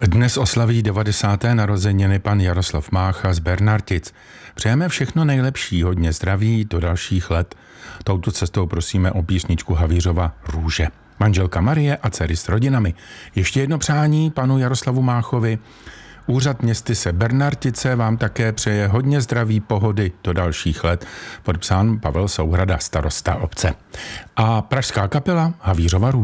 Dnes oslaví 90. narozeniny pan Jaroslav Mácha z Bernartic. Přejeme všechno nejlepší, hodně zdraví do dalších let. Touto cestou prosíme o písničku Havířova Růže. Manželka Marie a dcery s rodinami. Ještě jedno přání panu Jaroslavu Máchovi. Úřad městyse Bernartice vám také přeje hodně zdraví, pohody do dalších let. Podepsán Pavel Souhrada, starosta obce. A pražská kapela Havířova Růže.